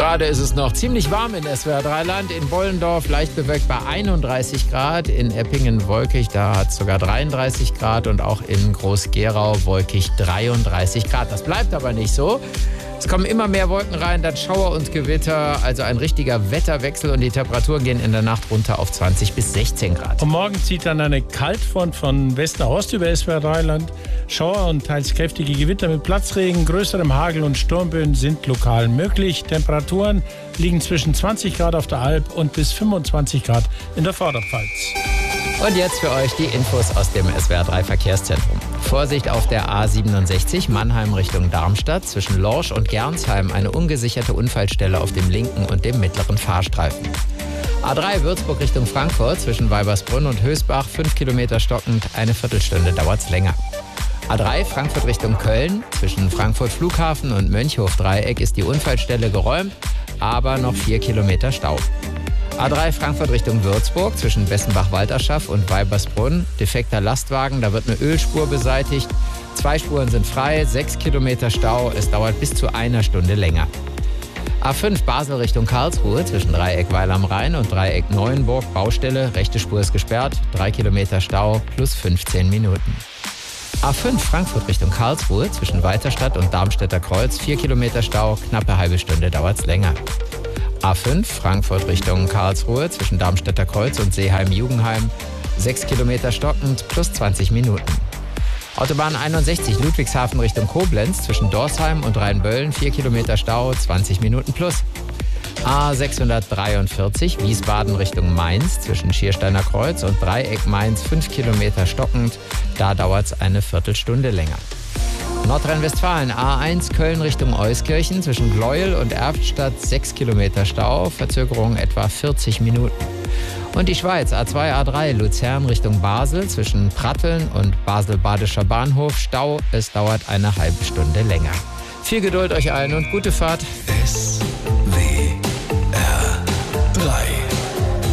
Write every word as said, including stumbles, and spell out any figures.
Gerade ist es noch ziemlich warm in S W R drei Land. In Bollendorf leicht bewölkt bei einunddreißig Grad. In Eppingen wolkig, da hat es sogar dreiunddreißig Grad. Und auch in Groß-Gerau wolkig dreiunddreißig Grad. Das bleibt aber nicht so. Es kommen immer mehr Wolken rein, dann Schauer und Gewitter. Also ein richtiger Wetterwechsel. Und die Temperaturen gehen in der Nacht runter auf zwanzig bis sechzehn Grad. Und morgen zieht dann eine Kaltfront von West nach Ost über S W R drei Land. Schauer und teils kräftige Gewitter mit Platzregen, größerem Hagel und Sturmböen sind lokal möglich. Temperaturen liegen zwischen zwanzig Grad auf der Alp und bis fünfundzwanzig Grad in der Vorderpfalz. Und jetzt für euch die Infos aus dem S W R drei Verkehrszentrum. Vorsicht auf der A siebenundsechzig Mannheim Richtung Darmstadt. Zwischen Lorsch und Gernsheim eine ungesicherte Unfallstelle auf dem linken und dem mittleren Fahrstreifen. A drei Würzburg Richtung Frankfurt. Zwischen Weibersbrunn und Hösbach fünf Kilometer stockend. Eine Viertelstunde dauert's länger. A drei Frankfurt Richtung Köln. Zwischen Frankfurt Flughafen und Mönchhof-Dreieck ist die Unfallstelle geräumt, aber noch vier Kilometer Stau. A drei Frankfurt Richtung Würzburg zwischen Bessenbach-Walterschaff und Weibersbrunn. Defekter Lastwagen, da wird eine Ölspur beseitigt. Zwei Spuren sind frei, sechs Kilometer Stau. Es dauert bis zu einer Stunde länger. A fünf Basel Richtung Karlsruhe zwischen Dreieck Weil am Rhein und Dreieck Neuenburg. Baustelle, rechte Spur ist gesperrt. Drei Kilometer Stau plus fünfzehn Minuten. A fünf Frankfurt Richtung Karlsruhe zwischen Weiterstadt und Darmstädter Kreuz. Vier Kilometer Stau, knappe halbe Stunde dauert's länger. A fünf Frankfurt Richtung Karlsruhe zwischen Darmstädter Kreuz und Seeheim-Jugendheim. Sechs Kilometer stockend plus zwanzig Minuten. Autobahn einundsechzig Ludwigshafen Richtung Koblenz zwischen Dorsheim und Rheinböllen. Vier Kilometer Stau, zwanzig Minuten plus. A sechshundertdreiundvierzig Wiesbaden Richtung Mainz zwischen Schiersteiner Kreuz und Dreieck Mainz. Fünf Kilometer stockend. Da dauert's eine Viertelstunde länger. Nordrhein-Westfalen A eins Köln Richtung Euskirchen zwischen Gleuel und Erftstadt sechs Kilometer Stau, Verzögerung etwa vierzig Minuten. Und die Schweiz A zwei A drei Luzern Richtung Basel zwischen Pratteln und Basel-Badischer Bahnhof Stau, es dauert eine halbe Stunde länger. Viel Geduld euch allen und gute Fahrt. S